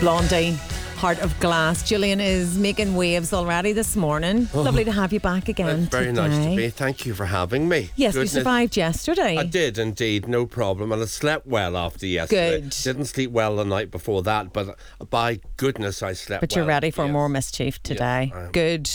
Blondie, Heart of Glass. Gillian is making waves already this morning. Lovely to have you back again. It's very nice to be. Thank you for having me. Yes, we survived yesterday. I did indeed, no problem. And I slept well after yesterday. Good. Didn't sleep well the night before that, but by goodness I slept well. But you're ready for more mischief today. Yes, Good.